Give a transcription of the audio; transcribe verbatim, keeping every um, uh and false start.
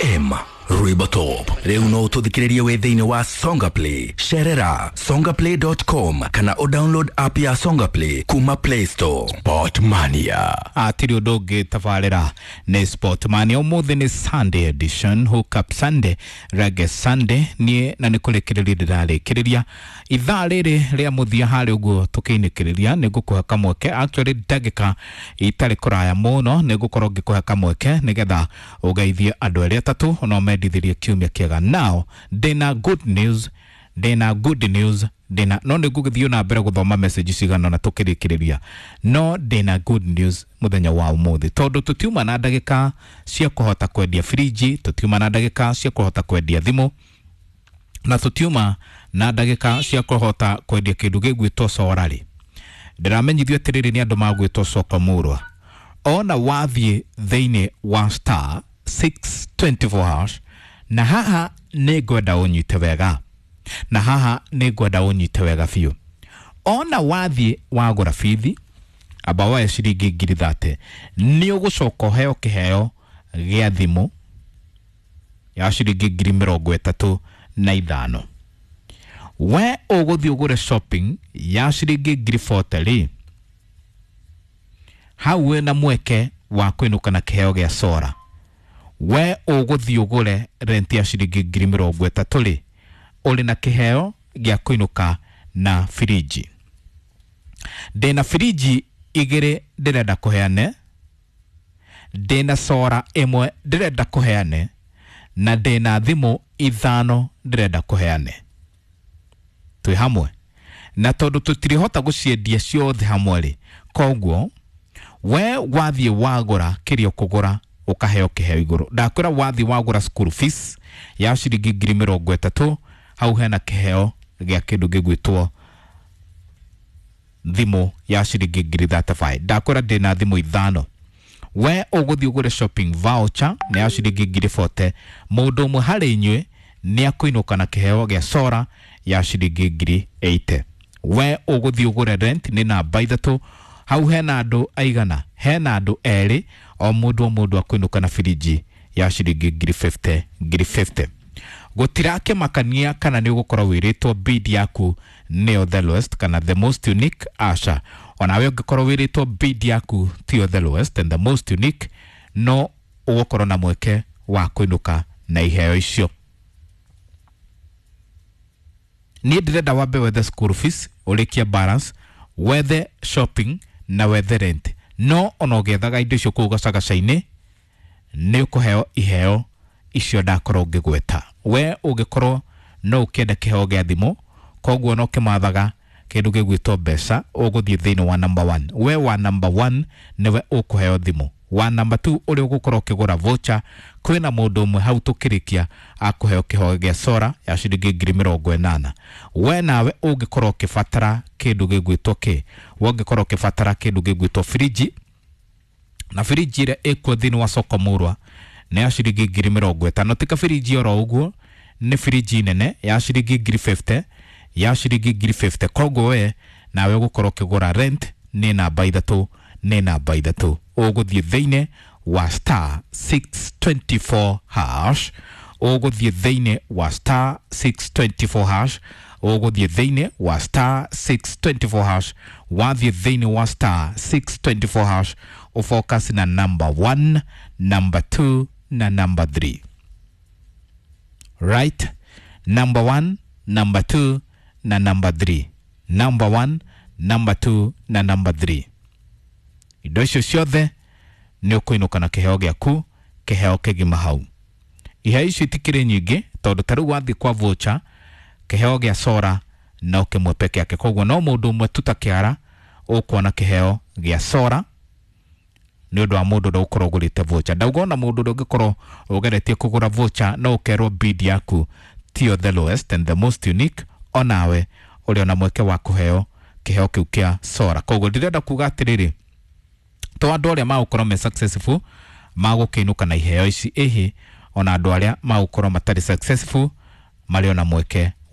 M Rwimbo Top. Rĩu no ũtũthikĩrĩrie wĩ thĩinĩ wa Songa Play. Cerera songa play dot com kana o download app ya Songa Play kuma Play Store. Sportmania. Atiri ũndũ tafarĩra nĩ Sportmania. Ũmũthĩ nĩ Sunday edition, Hook Up Sunday, Reggae Sunday. Niĩ na nĩ kũrĩkĩrĩria ndĩrarĩkĩrĩria ithaa rĩrĩ rĩa mũthia harĩ ũguo tũkĩinĩkĩrĩria nĩ ngũkũhe kamweke. Actually ndagĩka itarĩ kũraya mũno nĩ ngũkorwo ngĩkũhe kamweke nĩgetha ũgeithie andũ erĩ atatũ no medithirie kiumia kĩega. Now ndĩna good news, ndĩna good news, ndĩna no nĩ ngũgĩthiĩ na mbere gũthoma message cigana na tũkĩrĩkĩrĩria, no ndĩna good news mũthenya wa ũmũthĩ tondũ tũtiuma na ndagĩka cia kũhota kwendia fridge, tũtiuma na ndagĩka cia kũhota kwendia thimũ, na tũtiuma na ndagĩka cia kũhota kwendia kĩndũ gĩgwĩtwo solar rĩ. Ndĩramenyithio atĩrĩrĩ nĩ andũ magwĩtwo Soka Mũrwa. Ona wathiĩ thĩinĩ wa star six twenty-four hash na haha nĩ ngwenda ũnyite wega, na haha nĩ ngwenda ũnyite wega biũ. Ona wathiĩ wagũra bithi aba wa ciringi ngiri thate nĩ ũgũcoka ũheo kĩheo gĩa thimũ ya ciringi ngiri mĩrongo ĩtatũ na ithano. We ũgũthiĩ ũgũre shopping ya ciringi ngiri forty rĩ, hau wĩna mweke wa kũinũka na kĩheo gĩa solar. We ũgũthiĩ ũgũre rent ya ciringi ngiri mĩrongo ĩtatũ rĩ, ũrĩ na kĩheo gĩa kũinũka na fridge. Ndĩna fridge igĩrĩ ndĩrenda kũheane, ndĩna solar ĩmwe ndĩrenda kũheane, na ndĩna thimũ ithano ndĩrenda kũheane. Twĩ hamwe na tondũ tũtirihota gũciendia ciothe hamwe rĩ, koguo we wathiĩ wagũra kĩrĩa ũkũgũra ũkaheo kĩheo igũrũ. Ndakwĩra wathiĩ wagũra school fees ya ciringi ngiri mĩrongo ĩtatũ, hau hena kĩheo gĩa kĩndũ gĩgwĩtwo thimũ ya ciringi ngiri thirty-five. Ndakwĩra ndĩna thimũ ithano. We ũgũthiĩ ũgũre shopping voucher nĩ ya ciringi ngiri forty. Mũndũ ũmwe harĩ inyuĩ nĩ akũinũka na kĩheo gĩa solar ya ciringi ngiri eighty. We ũgũthiĩ ũgũre rent nĩ namba ithatũ. Hau hena andũ aigana, hena andũ erĩ, o mũndũ o mũndũ akũinũka na fridge ya ciringi ngiri fifty, ngiri fifty. Gũtirakĩmakania kana nĩ ũgũkorwo wĩrĩtwo bid yaku nĩyo the lowest kana the most unique. Aca, onawe ũngĩkorwo wĩrĩtwo bid yaku tiyo the lowest and the most unique, no ũgũkorwo na mweke wa kũinũka na iheo icio. Niĩ ndĩrenda wambe wethe school fees, ũrĩkia balance, wethe shopping na wethe rent. No ona ũgethaga indo icio kũu gacagaca-inĩ nĩ ũkũheo iheo icio ndakorwo ngĩgweta. We ũngĩkorwo no ũkĩenda kĩheo gĩa thimũ, koguo no kĩmathaga kĩndũ gĩgwĩtwo mbeca, ũgũthiĩ thĩinĩ wa number one. We wa number one nĩwe ũkũheo thimũ. Wa number two ũrĩa ũgũkorwo ũkĩgũra voucher, kwĩna mũndũ ũmwe hau tũkĩrĩkia akũheo kĩheo gĩa solar ya ciringi ngiri mĩrongo ĩnana. We nawe ũngĩkorwo ũkĩbatara kĩndũ gĩgwĩtwo kĩ, ũngĩkorwo ũkĩbatara kĩndũ gĩgwĩtwo fridge, na fridge ĩrĩa ĩkuo thĩinĩ wa Soka Mũrwa nĩ ya ciringi ngiri mĩrongo ĩtano. Tika fridge oro ũguo, nĩ fridge nene ya ciringi ngiri fifty, ya ciringi ngiri fifty. Koguo we nawe ũgũkorwo ũkĩgũra rent nĩ namba ithatũ, nĩ namba ithatũ. Ũgũthiĩ thĩinĩ wa star six twenty-four hash, ũgũthiĩ thĩinĩ wa star six twenty-four hash, ũgũthiĩ thĩinĩ wa star six twenty-four hash. Wathiĩ thĩinĩ wa star six twenty-four hash, ufocus na number one, number two na number three. Right? Number one, number two na number three. Number one, number two na number three. Indo icio ciothe nĩ ũkũinũka na kĩheo gĩaku, kĩheo kĩgima hau. Iheo icio itikĩrĩ nyingĩ tondũ tarĩu wathiĩ kwa voucher, kĩheo gĩa solar no kĩmwe peke yake. Koguo no mũndũ ũmwe tu takĩara ũkuona kĩheo gĩa solar nĩ ũndũ wa mũndũ ũrĩa ũkorwo ũgũrĩte voucher. Ndaugona mũndũ ũrĩa ũngĩkorwo ũgeretie kũgũra voucher no ũkerwo bid yaku tiyo the lowest and the most unique, onawe ũrĩ ona mweke wa kũheo kĩheo kĩu kĩa solar. Koguo ndĩrenda kuga atĩrĩrĩ, to andũ arĩa magũkorwo me successful magũkĩinũka na iheo ici, ĩhĩ ona andũ arĩa magũkorwo matarĩ successful marĩ ona mweke